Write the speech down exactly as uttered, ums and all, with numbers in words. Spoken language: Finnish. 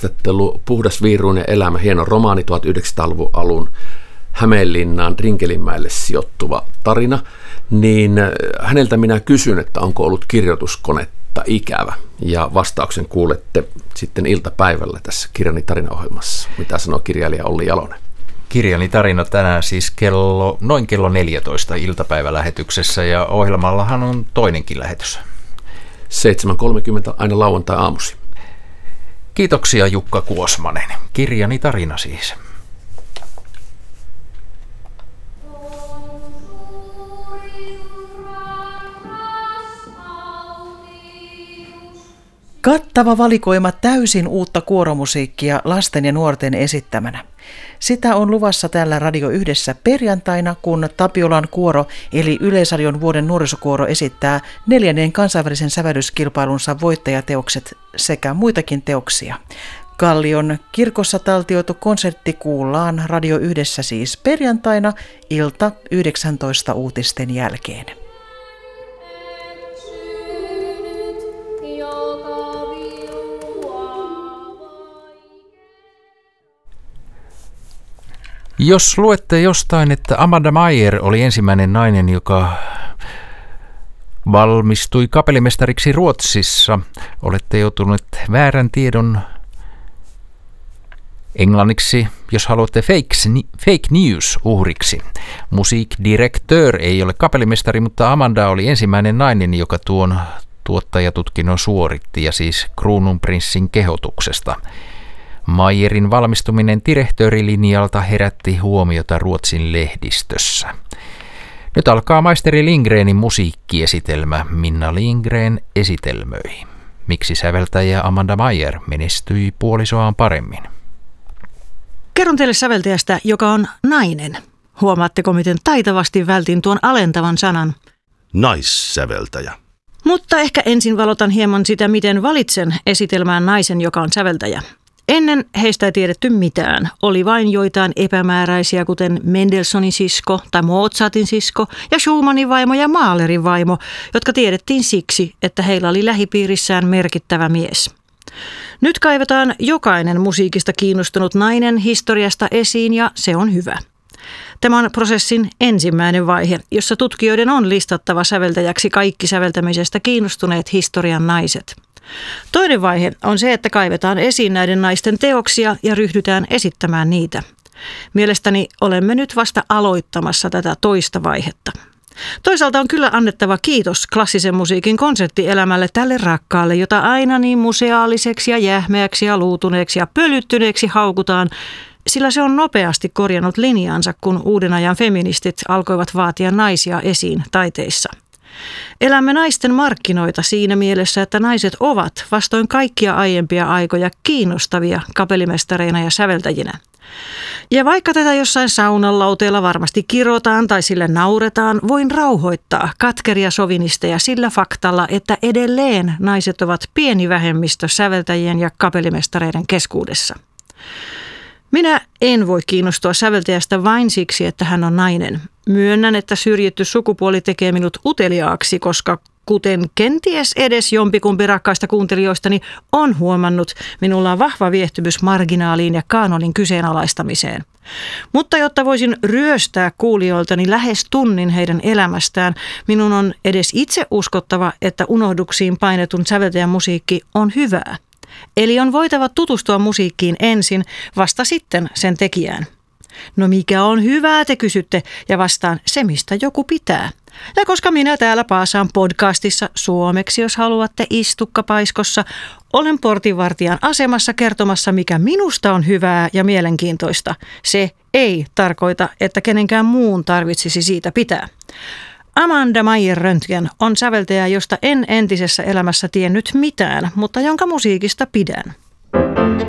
haastattelu Puhdas viiruinen elämä, hieno romaani, tuhatyhdeksänsataaluvun alun Hämeenlinnaan Rinkelinmäelle sijoittuva tarina, niin häneltä minä kysyn, että onko ollut kirjoituskonetta ikävä, ja vastauksen kuulette sitten iltapäivällä tässä Kirjani tarinaohjelmassa. Mitä sanoo kirjailija Olli Jalonen? Kirjani tarina tänään siis kello, noin kello neljätoista iltapäivälähetyksessä, ja ohjelmallahan on toinenkin lähetys. seitsemän kolmekymmentä aina lauantai-aamusi. Kiitoksia Jukka Kuosmanen. Kirjani tarina siis. Kattava valikoima täysin uutta kuoromusiikkia lasten ja nuorten esittämänä. Sitä on luvassa täällä Radio Yhdessä perjantaina, kun Tapiolan kuoro eli Yleisradion vuoden nuorisokuoro esittää neljännen kansainvälisen sävellyskilpailunsa voittajateokset sekä muitakin teoksia. Kallion kirkossa taltioitu konsertti kuullaan Radio Yhdessä siis perjantaina ilta yhdeksäntoista uutisten jälkeen. Jos luette jostain, että Amanda Meier oli ensimmäinen nainen, joka valmistui kapellimestariksi Ruotsissa, olette joutuneet väärän tiedon englanniksi, jos haluatte fake news uhriksi. Musikdirektör ei ole kapellimestari, mutta Amanda oli ensimmäinen nainen, joka tuon tuottajatutkinnon suoritti, ja siis kruununprinssin kehotuksesta. Meierin valmistuminen direktöörilinjalta herätti huomiota Ruotsin lehdistössä. Nyt alkaa maisteri Lindgrenin musiikkiesitelmä. Minna Lindgren esitelmöi. Miksi säveltäjä Amanda Meier menestyi puolisoaan paremmin? Kerron teille säveltäjästä, joka on nainen. Huomaatteko, miten taitavasti vältin tuon alentavan sanan? Naissäveltäjä. Mutta ehkä ensin valotan hieman sitä, miten valitsen esitelmään naisen, joka on säveltäjä. Ennen heistä ei tiedetty mitään. Oli vain joitain epämääräisiä, kuten Mendelssohnin sisko tai Mozartin sisko ja Schumannin vaimo ja Mahlerin vaimo, jotka tiedettiin siksi, että heillä oli lähipiirissään merkittävä mies. Nyt kaivetaan jokainen musiikista kiinnostunut nainen historiasta esiin, ja se on hyvä. Tämä on prosessin ensimmäinen vaihe, jossa tutkijoiden on listattava säveltäjäksi kaikki säveltämisestä kiinnostuneet historian naiset. Toinen vaihe on se, että kaivetaan esiin näiden naisten teoksia ja ryhdytään esittämään niitä. Mielestäni olemme nyt vasta aloittamassa tätä toista vaihetta. Toisaalta on kyllä annettava kiitos klassisen musiikin konserttielämälle, tälle rakkaalle, jota aina niin museaaliseksi ja jähmeäksi ja luutuneeksi ja pölyttyneeksi haukutaan, sillä se on nopeasti korjannut linjaansa, kun uuden ajan feministit alkoivat vaatia naisia esiin taiteissa. Elämme naisten markkinoita siinä mielessä, että naiset ovat vastoin kaikkia aiempia aikoja kiinnostavia kapellimestareina ja säveltäjinä. Ja vaikka tätä jossain saunan lauteella varmasti kirotaan tai sille nauretaan, voin rauhoittaa katkeria sovinisteja sillä faktalla, että edelleen naiset ovat pieni vähemmistö säveltäjien ja kapellimestareiden keskuudessa. Minä en voi kiinnostua säveltäjästä vain siksi, että hän on nainen. Myönnän, että syrjitty sukupuoli tekee minut uteliaaksi, koska kuten kenties edes jompikumpi rakkaista kuuntelijoistani on huomannut, minulla on vahva viehtymys marginaaliin ja kaanonin kyseenalaistamiseen. Mutta jotta voisin ryöstää kuulijoiltani lähes tunnin heidän elämästään, minun on edes itse uskottava, että unohduksiin painetun säveltäjän musiikki on hyvää. Eli on voitava tutustua musiikkiin ensin, vasta sitten sen tekijään. No mikä on hyvää, te kysytte, ja vastaan se, mistä joku pitää. Ja koska minä täällä paasaan podcastissa suomeksi, jos haluatte istukkapaiskossa, olen portinvartijan asemassa kertomassa, mikä minusta on hyvää ja mielenkiintoista. Se ei tarkoita, että kenenkään muun tarvitsisi siitä pitää. Amanda Meier Röntgen on säveltäjä, josta en entisessä elämässä tiennyt mitään, mutta jonka musiikista pidän.